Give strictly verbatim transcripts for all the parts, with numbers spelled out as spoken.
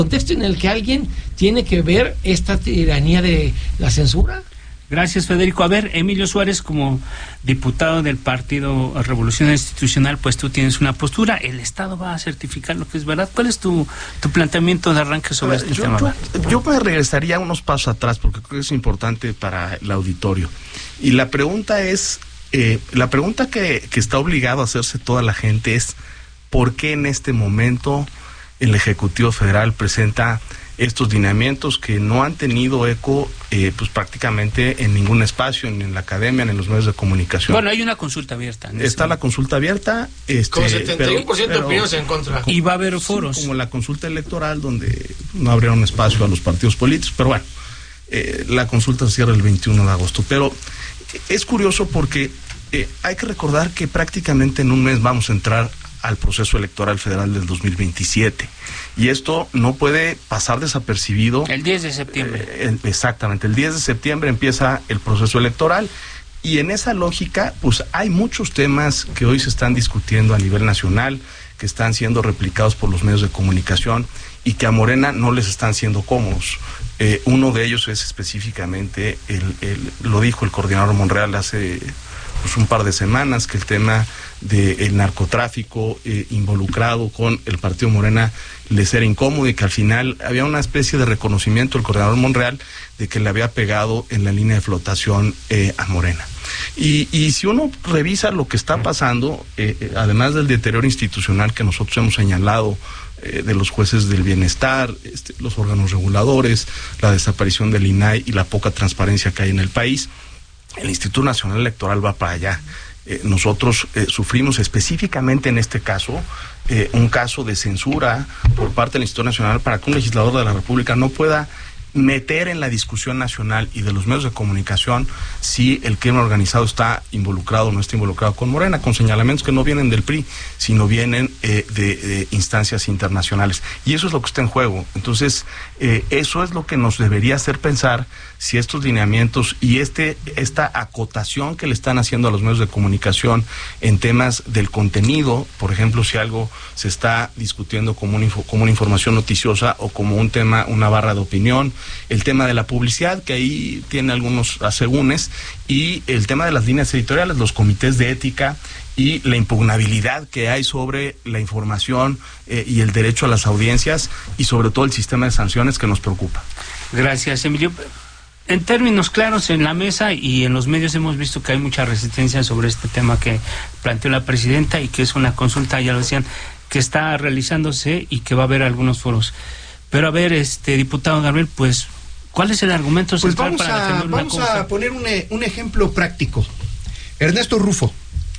contexto en el que alguien tiene que ver esta tiranía de la censura. Gracias, Federico. A ver, Emilio Suárez, como diputado del Partido Revolución Institucional, pues tú tienes una postura. ¿El Estado va a certificar lo que es verdad? ¿Cuál es tu, tu planteamiento de arranque sobre este yo, tema? Yo, yo me regresaría unos pasos atrás porque creo que es importante para el auditorio. Y la pregunta es, eh, la pregunta que, que está obligado a hacerse toda la gente es ¿por qué en este momento el Ejecutivo Federal presenta estos lineamientos que no han tenido eco eh, pues prácticamente en ningún espacio, ni en la academia, ni en los medios de comunicación? Bueno, hay una consulta abierta. Está la consulta abierta. Este, Con setenta y uno por ciento pero, de opiniones en contra. Y va a haber foros. Sí, como la consulta electoral, donde no abrieron espacio a los partidos políticos, pero bueno, eh, la consulta se cierra el veintiuno de agosto. Pero es curioso porque eh, hay que recordar que prácticamente en un mes vamos a entrar al proceso electoral federal del dos mil veintisiete. Y esto no puede pasar desapercibido. El diez de septiembre. Eh, exactamente, el diez de septiembre empieza el proceso electoral. Y en esa lógica, pues hay muchos temas que hoy se están discutiendo a nivel nacional, que están siendo replicados por los medios de comunicación y que a Morena no les están siendo cómodos. Eh, uno de ellos es específicamente, el, el, lo dijo el coordinador Monreal hace pues, un par de semanas, que el tema del narcotráfico eh, involucrado con el partido Morena les era incómodo y que al final había una especie de reconocimiento del coordinador Monreal de que le había pegado en la línea de flotación eh, a Morena. Y, y si uno revisa lo que está pasando, eh, eh, además del deterioro institucional que nosotros hemos señalado, eh, de los jueces del bienestar, este, los órganos reguladores, la desaparición del I N A I y la poca transparencia que hay en el país, el Instituto Nacional Electoral va para allá. Eh, nosotros eh, sufrimos específicamente en este caso eh, un caso de censura por parte del Instituto Nacional para que un legislador de la República no pueda meter en la discusión nacional y de los medios de comunicación si el crimen organizado está involucrado o no está involucrado con Morena, con señalamientos que no vienen del P R I, sino vienen eh, de, de instancias internacionales. Y eso es lo que está en juego. Entonces, eh, eso es lo que nos debería hacer pensar si estos lineamientos y este esta acotación que le están haciendo a los medios de comunicación en temas del contenido, por ejemplo, si algo se está discutiendo como, un info, como una información noticiosa o como un tema, una barra de opinión, el tema de la publicidad, que ahí tiene algunos asegúnes, y el tema de las líneas editoriales, los comités de ética y la impugnabilidad que hay sobre la información eh, y el derecho a las audiencias y sobre todo el sistema de sanciones que nos preocupa. Gracias, Emilio. En términos claros, en la mesa y en los medios hemos visto que hay mucha resistencia sobre este tema que planteó la presidenta y que es una consulta, ya lo decían, que está realizándose y que va a haber algunos foros. Pero a ver, este diputado Gabriel, pues, ¿cuál es el argumento pues central vamos para a, defender una vamos cosa? a poner un, un ejemplo práctico. Ernesto Rufo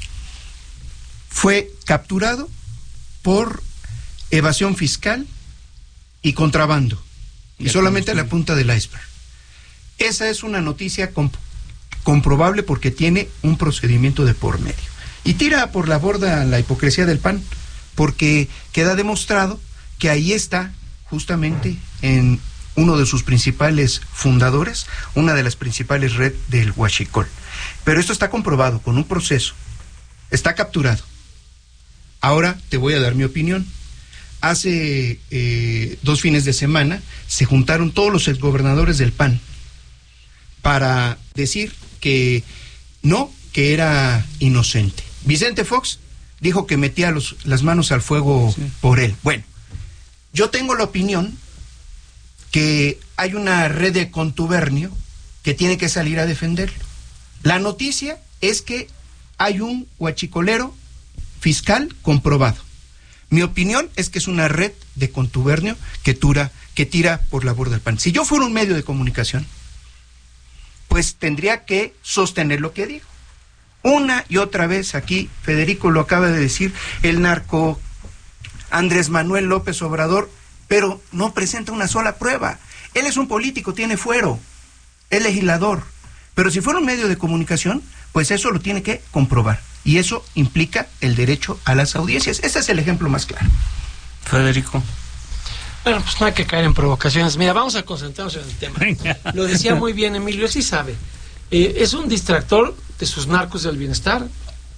fue capturado por evasión fiscal y contrabando, y solamente la punta del iceberg. Esa es una noticia comp comprobable porque tiene un procedimiento de por medio. Y tira por la borda la hipocresía del P A N, porque queda demostrado que ahí está justamente en uno de sus principales fundadores, una de las principales redes del huachicol. Pero esto está comprobado con un proceso, está capturado. Ahora te voy a dar mi opinión. Hace eh, dos fines de semana se juntaron todos los exgobernadores del P A N para decir que no, que era inocente. Vicente Fox dijo que metía los, las manos al fuego sí. por él. Bueno, yo tengo la opinión que hay una red de contubernio que tiene que salir a defenderlo. La noticia es que hay un huachicolero fiscal comprobado. Mi opinión es que es una red de contubernio que, tura, que tira por la borda del P A N. Si yo fuera un medio de comunicación, pues tendría que sostener lo que digo. Una y otra vez aquí, Federico lo acaba de decir, el narco Andrés Manuel López Obrador, pero no presenta una sola prueba. Él es un político, tiene fuero, es legislador, pero si fuera un medio de comunicación, pues eso lo tiene que comprobar, y eso implica el derecho a las audiencias. Ese es el ejemplo más claro. Federico. Bueno, pues no hay que caer en provocaciones. Mira, vamos a concentrarnos en el tema. Lo decía muy bien Emilio, sí sabe. Eh, es un distractor de sus narcos del bienestar,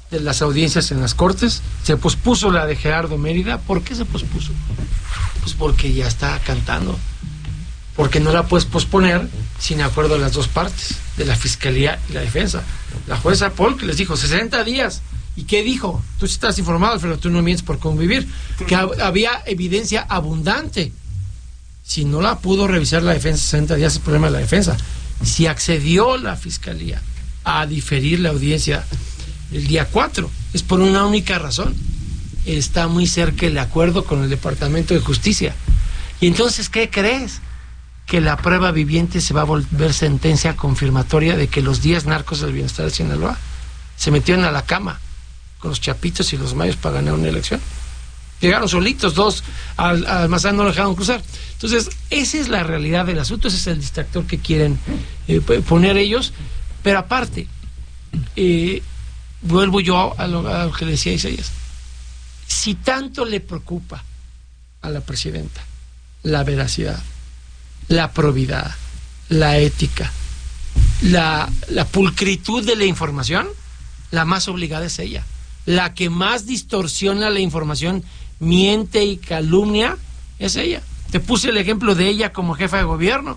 de las audiencias en las Cortes, se pospuso la de Gerardo Mérida. ¿Por qué se pospuso? Pues porque ya está cantando, porque no la puedes posponer sin acuerdo de las dos partes, de la Fiscalía y la Defensa. La jueza Paul que les dijo sesenta días. ¿Y qué dijo? Tú sí estás informado, Alfredo, tú no mientes por convivir. Que hab- había evidencia abundante. Si no la pudo revisar la Defensa sesenta días, es el problema de la Defensa. Si accedió la Fiscalía a diferir la audiencia el día cuatro, es por una única razón. Está muy cerca el acuerdo con el Departamento de Justicia. Y entonces, ¿qué crees? Que la prueba viviente se va a volver sentencia confirmatoria de que los diez narcos del bienestar de Sinaloa se metieron a la cama con los chapitos y los mayos para ganar una elección. Llegaron solitos, dos al, al Mazán no lo dejaron cruzar. Entonces, esa es la realidad del asunto, ese es el distractor que quieren eh, poner ellos. Pero aparte, eh, vuelvo yo a lo, a lo que le decía Isaías. Si tanto le preocupa a la presidenta la veracidad, la probidad, la ética, la, la pulcritud de la información, la más obligada es ella. La que más distorsiona la información, miente y calumnia, es ella. Te puse el ejemplo de ella como jefa de gobierno,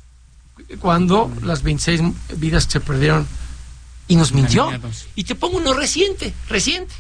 cuando las veintiséis vidas se perdieron y nos mintió. Y te pongo uno reciente, reciente,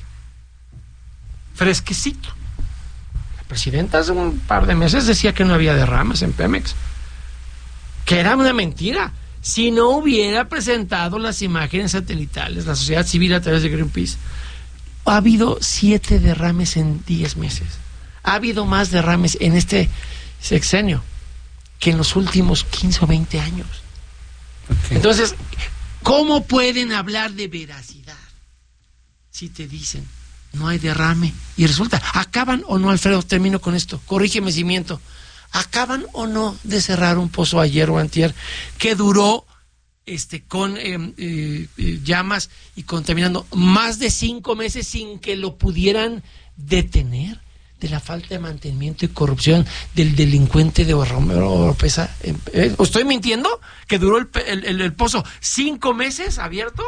fresquecito. La presidenta hace un par de meses decía que no había derrames en Pemex, que era una mentira. Si no hubiera presentado las imágenes satelitales, la sociedad civil a través de Greenpeace, ha habido siete derrames en diez meses. Ha habido más derrames en este sexenio que en los últimos quince o veinte años. Okay. Entonces, ¿cómo pueden hablar de veracidad si te dicen no hay derrame? Y resulta, ¿acaban o no, Alfredo? Termino con esto, corrígeme si miento. ¿Acaban o no de cerrar un pozo ayer o antier que duró este con eh, eh, llamas y contaminando más de cinco meses sin que lo pudieran detener? De la falta de mantenimiento y corrupción del delincuente de Oropesa. ¿Eh? ¿Estoy mintiendo? ¿Que duró el, el, el, el pozo cinco meses abierto?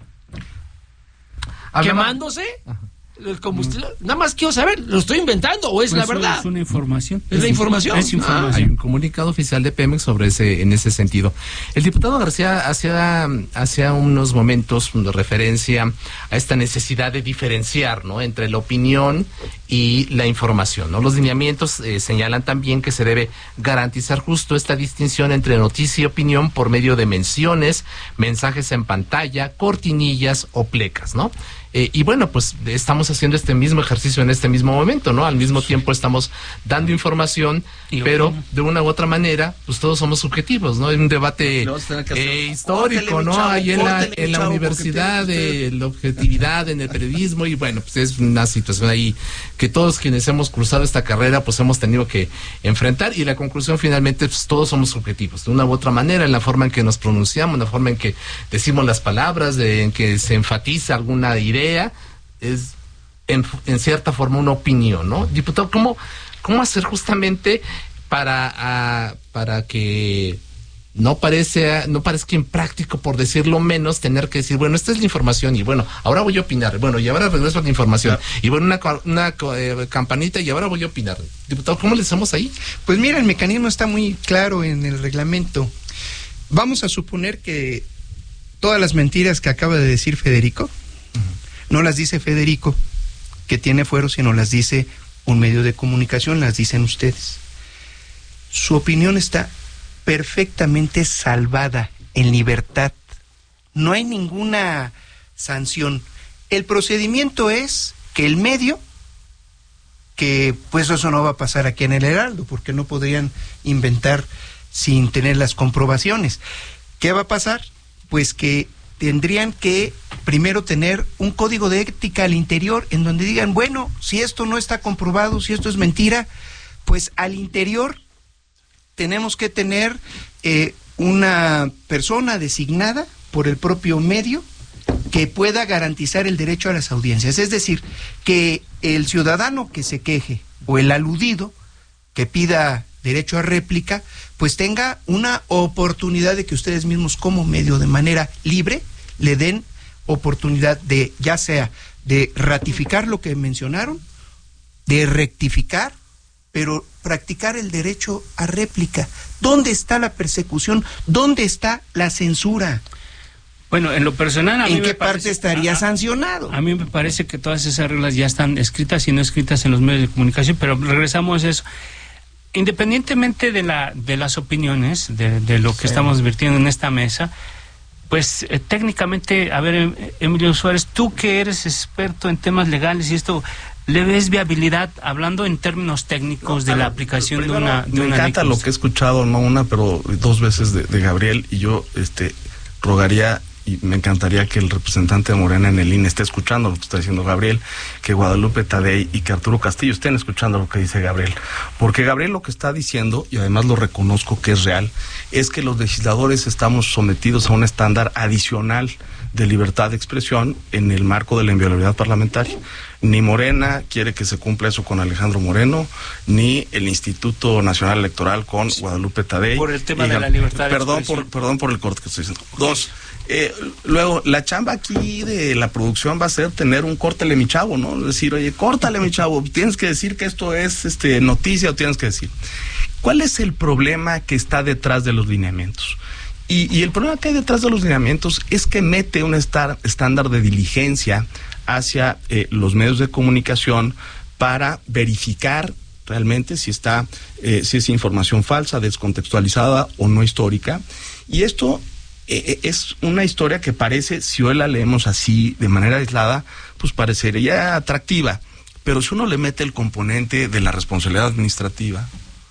Hablaba... ¿Quemándose? Ajá. El combustible, mm. Nada más quiero saber, ¿lo estoy inventando o es pues la verdad? Es una información. ¿Es, es la información? Es información. Ah, hay un comunicado oficial de Pemex sobre ese, en ese sentido. El diputado García hacía, hacía unos momentos referencia a esta necesidad de diferenciar, ¿no?, entre la opinión y la información, ¿no? Los lineamientos eh, señalan también que se debe garantizar justo esta distinción entre noticia y opinión por medio de menciones, mensajes en pantalla, cortinillas o plecas, ¿no? Eh, y bueno, pues estamos haciendo este mismo ejercicio en este mismo momento, ¿no? Al mismo tiempo estamos dando información, pero de una u otra manera, pues todos somos subjetivos, ¿no? Hay un debate eh, histórico, ¿no? Ahí en la, en la universidad de la objetividad en el periodismo, y bueno, pues es una situación ahí que todos quienes hemos cruzado esta carrera, pues hemos tenido que enfrentar, y la conclusión finalmente, pues todos somos subjetivos, de una u otra manera, en la forma en que nos pronunciamos, en la forma en que decimos las palabras, de, en que se enfatiza alguna idea, es en, en cierta forma una opinión, ¿no? Diputado, ¿cómo, cómo hacer justamente para, a, para que no parece, no parezca impráctico, por decirlo menos, tener que decir, bueno, esta es la información, y bueno, ahora voy a opinar, bueno, y ahora regreso a la información, claro. Y bueno, una, una eh, campanita, y ahora voy a opinar? Diputado, ¿cómo le hacemos ahí? Pues mira, el mecanismo está muy claro en el reglamento. Vamos a suponer que todas las mentiras que acaba de decir Federico, no las dice Federico, que tiene fuero, sino las dice un medio de comunicación, las dicen ustedes. Su opinión está perfectamente salvada, en libertad. No hay ninguna sanción. El procedimiento es que el medio, que pues eso no va a pasar aquí en el Heraldo, porque no podrían inventar sin tener las comprobaciones. ¿Qué va a pasar? Pues que tendrían que primero tener un código de ética al interior en donde digan, bueno, si esto no está comprobado, si esto es mentira, pues al interior tenemos que tener eh, una persona designada por el propio medio que pueda garantizar el derecho a las audiencias. Es decir, que el ciudadano que se queje o el aludido que pida derecho a réplica, pues tenga una oportunidad de que ustedes mismos como medio, de manera libre, le den oportunidad de, ya sea de ratificar lo que mencionaron, de rectificar, pero practicar el derecho a réplica. ¿Dónde está la persecución? ¿Dónde está la censura? Bueno, en lo personal, a mí ¿En qué me parte parece, estaría a, sancionado? A mí me parece que todas esas reglas ya están escritas y no escritas en los medios de comunicación, pero regresamos a eso. Independientemente de la de las opiniones, de, de lo que sí. estamos vertiendo en esta mesa, pues eh, técnicamente, a ver, Emilio Suárez, tú que eres experto en temas legales y esto, ¿le ves viabilidad, hablando en términos técnicos, no, de la aplicación primero, de una de Me una encanta lo que he escuchado, no una, pero dos veces de, de Gabriel, y yo este rogaría y me encantaría que el representante de Morena en el I N E esté escuchando lo que está diciendo Gabriel, que Guadalupe Tadei y que Arturo Castillo estén escuchando lo que dice Gabriel, porque Gabriel lo que está diciendo, y además lo reconozco que es real, es que los legisladores estamos sometidos a un estándar adicional de libertad de expresión en el marco de la inviolabilidad parlamentaria. Ni Morena quiere que se cumpla eso con Alejandro Moreno, ni el Instituto Nacional Electoral con Guadalupe Tadei. Por el tema de la libertad de perdón expresión. Por, perdón por el corte que estoy diciendo. Dos, eh, luego, la chamba aquí de la producción va a ser tener un córtale mi chavo, ¿no? Decir, oye, córtale mi chavo, tienes que decir que esto es este noticia o tienes que decir. ¿Cuál es el problema que está detrás de los lineamientos? Y, y el problema que hay detrás de los lineamientos es que mete un estar, estándar de diligencia hacia eh, los medios de comunicación para verificar realmente si está, eh, si es información falsa, descontextualizada o no histórica. Y esto eh, es una historia que parece, si hoy la leemos así, de manera aislada, pues parecería atractiva. Pero si uno le mete el componente de la responsabilidad administrativa,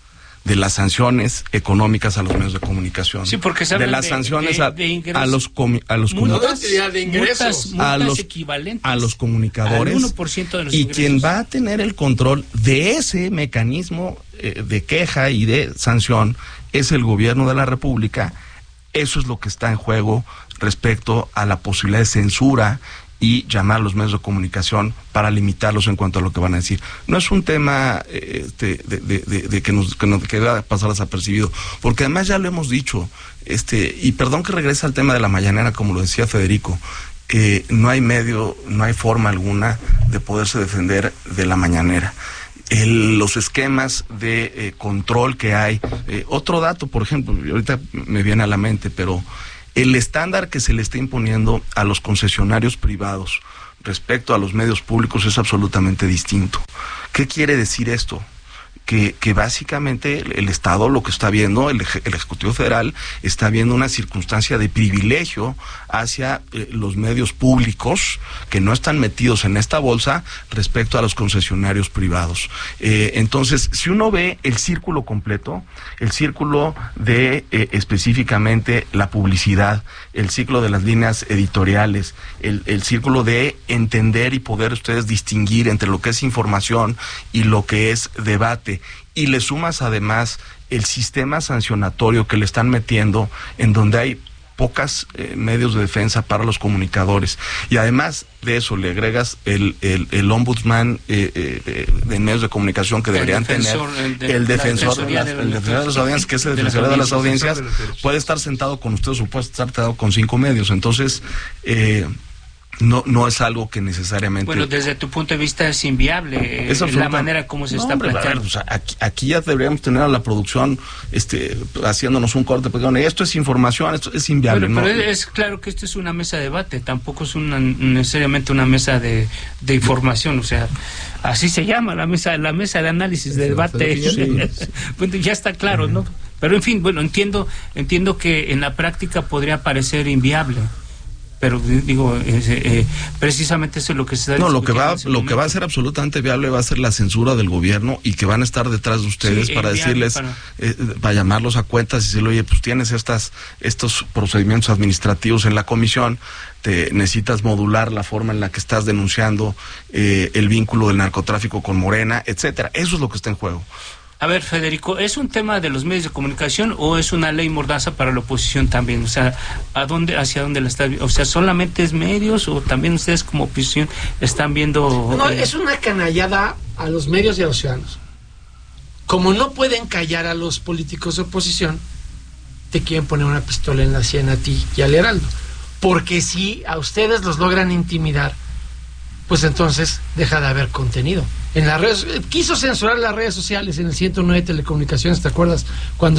de las sanciones económicas a los medios de comunicación, sí, porque de las de, sanciones de, a, de a los comi, a los multas, de ingresos, multas, multas a los equivalentes a los comunicadores al uno por ciento de los y ingresos. Quien va a tener el control de ese mecanismo eh, de queja y de sanción es el gobierno de la República. Eso es lo que está en juego respecto a la posibilidad de censura y llamar a los medios de comunicación para limitarlos en cuanto a lo que van a decir. No es un tema este, de, de, de, de que nos que nos queda pasar desapercibido, porque además ya lo hemos dicho, este y perdón que regrese al tema de la mañanera, como lo decía Federico, eh, no hay medio, no hay forma alguna de poderse defender de la mañanera. El, los esquemas de eh, control que hay. Eh, otro dato, por ejemplo, ahorita me viene a la mente, pero el estándar que se le está imponiendo a los concesionarios privados respecto a los medios públicos es absolutamente distinto. ¿Qué quiere decir esto? Que, que básicamente el, el Estado lo que está viendo, el, el Ejecutivo Federal está viendo una circunstancia de privilegio hacia eh, los medios públicos que no están metidos en esta bolsa respecto a los concesionarios privados. Eh, entonces, si uno ve el círculo completo, el círculo de eh, específicamente la publicidad, el ciclo de las líneas editoriales, el, el círculo de entender y poder ustedes distinguir entre lo que es información y lo que es debate, y le sumas además el sistema sancionatorio que le están metiendo, en donde hay pocas eh, medios de defensa para los comunicadores, y además de eso le agregas el, el, el ombudsman eh, eh, de medios de comunicación que el deberían defensor, tener el, de, el defensor de, la, de, la, el defensor de las audiencias, que es el defensor de las audiencias, puede estar sentado con ustedes o puede estar sentado con cinco medios. Entonces eh, No, no es algo que necesariamente... Bueno, desde tu punto de vista es inviable es la manera como se no, está hombre, planteando. Ver, o sea, aquí, aquí ya deberíamos tener a la producción este, haciéndonos un corte, porque bueno, esto es información, esto es inviable. Bueno, ¿no? Pero es, es claro que esto es una mesa de debate, tampoco es una, necesariamente una mesa de, de información, o sea, así se llama la mesa, la mesa de análisis, de debate. Sí. Bueno, ya está claro, ¿no? Pero en fin, bueno, entiendo, entiendo que en la práctica podría parecer inviable. Pero digo, eh, eh, precisamente eso es lo que se está no, lo que va, lo que va a ser absolutamente viable va a ser la censura del gobierno, y que van a estar detrás de ustedes sí, para decirles, para... Eh, para llamarlos a cuentas y decirle, oye, pues tienes estas, estos procedimientos administrativos en la comisión, te necesitas modular la forma en la que estás denunciando eh, el vínculo del narcotráfico con Morena, etcétera. Eso es lo que está en juego. A ver, Federico, ¿es un tema de los medios de comunicación o es una ley mordaza para la oposición también? O sea, ¿a dónde, hacia dónde la está? O sea, ¿solamente es medios o también ustedes como oposición están viendo...? No, eh... es una canallada a los medios y a los ciudadanos. Como no pueden callar a los políticos de oposición, te quieren poner una pistola en la sien a ti y al Heraldo. porque si a ustedes los logran intimidar, pues entonces deja de haber contenido. En las redes, quiso censurar las redes sociales en el ciento nueve Telecomunicaciones, ¿te acuerdas? Cuando